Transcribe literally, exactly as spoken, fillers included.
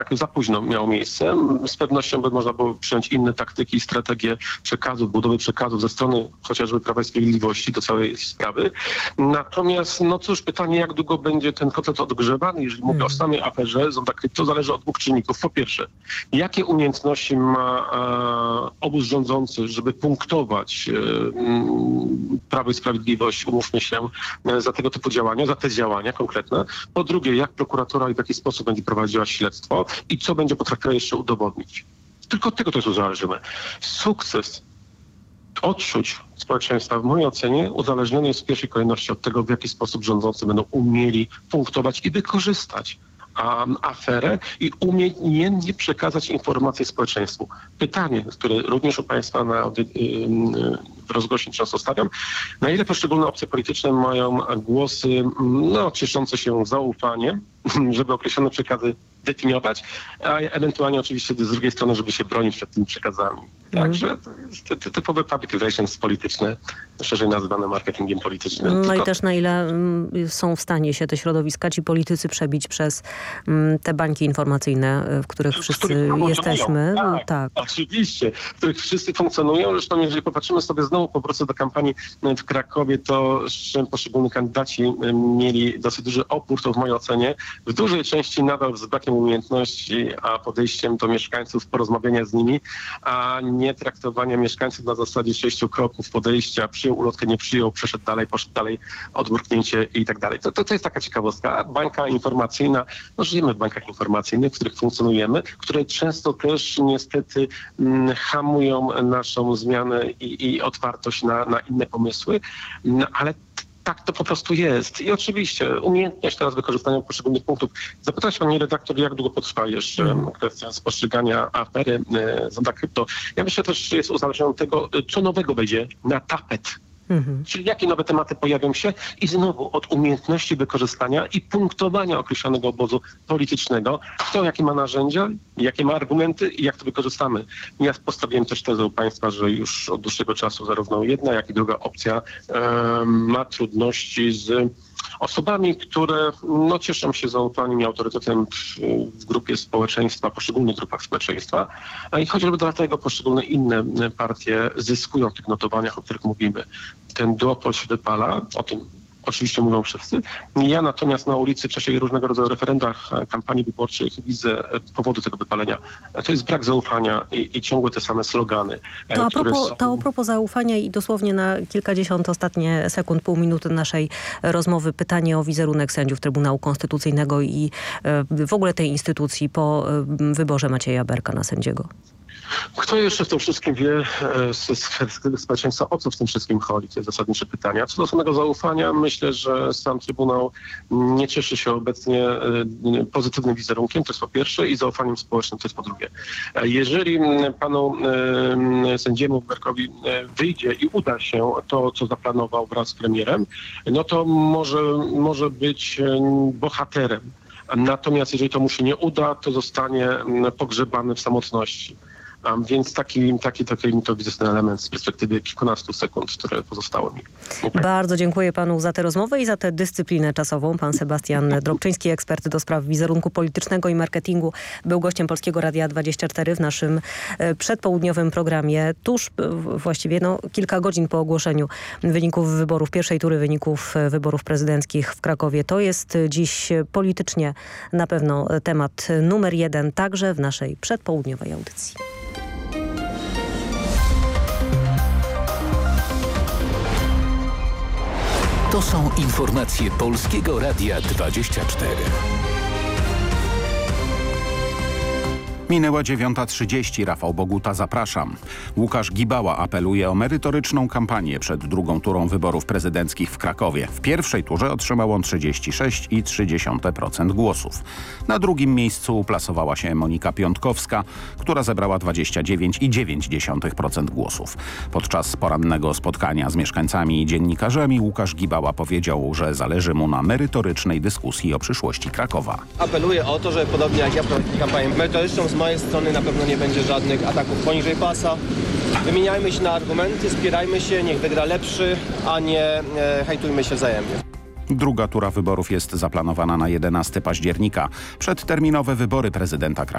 za późno miało miejsce. Z pewnością by można było przyjąć inne taktyki i strategie przekazów, budowy przekazów ze strony chociażby Prawa i Sprawiedliwości do całej sprawy. Natomiast, no cóż, pytanie, jak długo będzie ten proces odgrzewany, jeżeli mówię o samej aferze Zonda Krypto, zależy od dwóch czynników. Po pierwsze, jakie umiejętności ma e, obóz rządzący, żeby punktować e, Prawo i Sprawiedliwość, umówmy się, e, za tego typu działania, za te działania konkretne. Po drugie, jak prokuratura i w jaki sposób będzie prowadziła śledztwo i co będzie potrafiła jeszcze udowodnić. Tylko od tego to jest uzależnione. Sukces odczuć społeczeństwa w mojej ocenie uzależniony jest w pierwszej kolejności od tego, w jaki sposób rządzący będą umieli punktować i wykorzystać um, aferę i umiejętnie przekazać informacje społeczeństwu. Pytanie, które również u Państwa na, um, w rozgłośni często stawiam, na ile poszczególne opcje polityczne mają głosy no, cieszące się zaufaniem, żeby określone przekazy definiować, a ewentualnie oczywiście z drugiej strony, żeby się bronić przed tymi przekazami. Także to jest ty, typowe public relations polityczne, szerzej nazywane marketingiem politycznym. No Tylko... i też na ile mm, są w stanie się te środowiska, ci politycy przebić przez mm, te bańki informacyjne, w których wszyscy w których jesteśmy. Tak, no, tak. Oczywiście, w których wszyscy funkcjonują. Zresztą jeżeli popatrzymy sobie znowu po prostu do kampanii w Krakowie, to z czym poszczególni kandydaci mieli dosyć duży opór, to w mojej ocenie w dużej części nadal z brakiem umiejętności, a podejściem do mieszkańców, porozmawiania z nimi, a nie traktowania mieszkańców na zasadzie sześciu kroków podejścia, przyjął ulotkę, nie przyjął, przeszedł dalej, poszedł dalej, odmrknięcie i tak dalej. To, to, to jest taka ciekawostka. Bańka informacyjna, no żyjemy w bańkach informacyjnych, w których funkcjonujemy, które często też niestety mm, hamują naszą zmianę i, i otwartość na, na inne pomysły, no, ale tak to po prostu jest. I oczywiście umiejętność teraz wykorzystania poszczególnych punktów. Zapytać pani redaktor, jak długo potrwa jeszcze mm. kwestia spostrzegania afery e, Zonda Krypto. Ja myślę też, jest uzależnione od tego, co nowego będzie na tapet. Mhm. Czyli jakie nowe tematy pojawią się i znowu od umiejętności wykorzystania i punktowania określonego obozu politycznego, kto jakie ma narzędzia, jakie ma argumenty i jak to wykorzystamy. Ja postawiłem też tezę u Państwa, że już od dłuższego czasu zarówno jedna, jak i druga opcja e, ma trudności z osobami, które no, cieszą się zaufaniem i autorytetem w, w grupie społeczeństwa, poszczególnych grupach społeczeństwa. I chociażby dlatego poszczególne inne partie zyskują w tych notowaniach, o których mówimy. Ten duopol się wypala, o tym oczywiście mówią wszyscy. Ja natomiast na ulicy w czasie różnego rodzaju referendach, kampanii wyborczych widzę powodu tego wypalenia. To jest brak zaufania i, i ciągłe te same slogany. To a, propos, są... to a propos zaufania i dosłownie na kilkadziesiąt ostatnie sekund, pół minuty naszej rozmowy pytanie o wizerunek sędziów Trybunału Konstytucyjnego i w ogóle tej instytucji po wyborze Macieja Berka na sędziego. Kto jeszcze w tym wszystkim wie z społeczeństwa, o co w tym wszystkim chodzi? To jest zasadnicze pytanie. A co do samego zaufania, myślę, że sam Trybunał nie cieszy się obecnie pozytywnym wizerunkiem, to jest po pierwsze, i zaufaniem społecznym, to jest po drugie. Jeżeli panu sędziemu Berkowi wyjdzie i uda się to, co zaplanował wraz z premierem, no to może, może być bohaterem. Natomiast jeżeli to mu się nie uda, to zostanie pogrzebany w samotności. Um, więc taki, taki, taki to widzę ten element z perspektywy kilkunastu sekund, które pozostały mi. Okay. Bardzo dziękuję panu za tę rozmowę i za tę dyscyplinę czasową. Pan Sebastian Drobczyński, ekspert do spraw wizerunku politycznego i marketingu, był gościem Polskiego Radia dwadzieścia cztery w naszym przedpołudniowym programie. Tuż właściwie no, kilka godzin po ogłoszeniu wyników wyborów, pierwszej tury wyników wyborów prezydenckich w Krakowie. To jest dziś politycznie na pewno temat numer jeden, także w naszej przedpołudniowej audycji. To są informacje Polskiego Radia dwadzieścia cztery. Minęła dziewiąta trzydzieści. Rafał Boguta, zapraszam. Łukasz Gibała apeluje o merytoryczną kampanię przed drugą turą wyborów prezydenckich w Krakowie. W pierwszej turze otrzymał on trzydzieści sześć przecinek trzy procent głosów. Na drugim miejscu uplasowała się Monika Piątkowska, która zebrała dwadzieścia dziewięć przecinek dziewięć procent głosów. Podczas porannego spotkania z mieszkańcami i dziennikarzami Łukasz Gibała powiedział, że zależy mu na merytorycznej dyskusji o przyszłości Krakowa. Apeluję o to, że podobnie jak ja prowadzę kampanię merytoryczną, z mojej strony na pewno nie będzie żadnych ataków poniżej pasa. Wymieniajmy się na argumenty, spierajmy się, niech wygra lepszy, a nie e, hejtujmy się wzajemnie. Druga tura wyborów jest zaplanowana na jedenastego października. Przedterminowe wybory prezydenta Krakowa